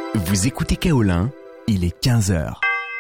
Vous écoutez Kaolin, il est 15h.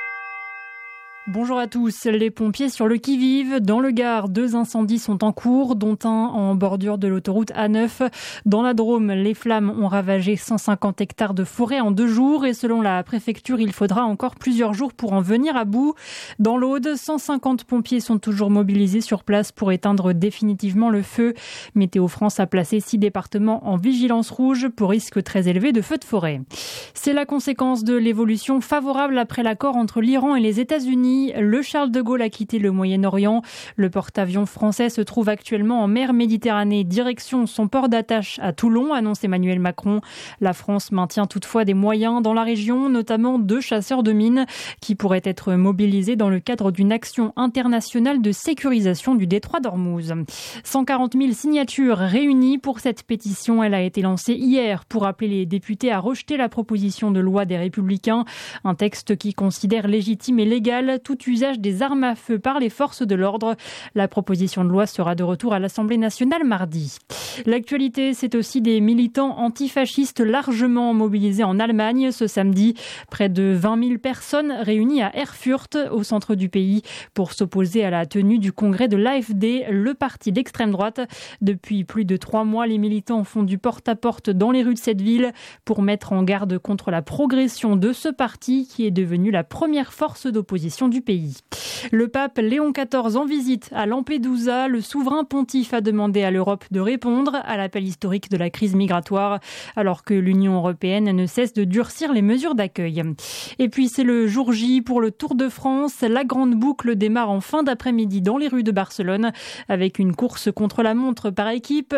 Bonjour à tous. Les pompiers sur le qui-vive. Dans le Gard, 2 incendies sont en cours, dont un en bordure de l'autoroute A9. Dans la Drôme, les flammes ont ravagé 150 hectares de forêt en 2 jours et selon la préfecture, il faudra encore plusieurs jours pour en venir à bout. Dans l'Aude, 150 pompiers sont toujours mobilisés sur place pour éteindre définitivement le feu. Météo France a placé 6 départements en vigilance rouge pour risque très élevé de feux de forêt. C'est la conséquence de l'évolution favorable après l'accord entre l'Iran et les États-Unis. Le Charles de Gaulle a quitté le Moyen-Orient. Le porte-avions français se trouve actuellement en mer Méditerranée, direction son port d'attache à Toulon, annonce Emmanuel Macron. La France maintient toutefois des moyens dans la région, notamment 2 chasseurs de mines qui pourraient être mobilisés dans le cadre d'une action internationale de sécurisation du détroit d'Ormuz. 140 000 signatures réunies pour cette pétition. Elle a été lancée hier pour appeler les députés à rejeter la proposition de loi des Républicains, un texte qui considère légitime et légal tout usage des armes à feu par les forces de l'ordre. La proposition de loi sera de retour à l'Assemblée nationale mardi. L'actualité, c'est aussi des militants antifascistes largement mobilisés en Allemagne ce samedi. Près de 20 000 personnes réunies à Erfurt, au centre du pays, pour s'opposer à la tenue du congrès de l'AfD, le parti d'extrême droite. Depuis plus de 3 mois, les militants font du porte-à-porte dans les rues de cette ville pour mettre en garde contre la progression de ce parti qui est devenu la première force d'opposition du pays. Le pape Léon XIV en visite à Lampedusa. Le souverain pontife a demandé à l'Europe de répondre à l'appel historique de la crise migratoire, alors que l'Union européenne ne cesse de durcir les mesures d'accueil. Et puis c'est le jour J pour le Tour de France. La grande boucle démarre en fin d'après-midi dans les rues de Barcelone, avec une course contre la montre par équipe.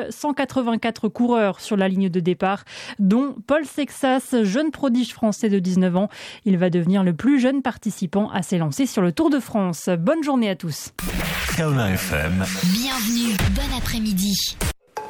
184 coureurs sur la ligne de départ, dont Paul Sexas, jeune prodige français de 19 ans. Il va devenir le plus jeune participant à s'élancer sur le Tour de France. Bonne journée à tous. Kaolin FM. Bienvenue, bon après-midi.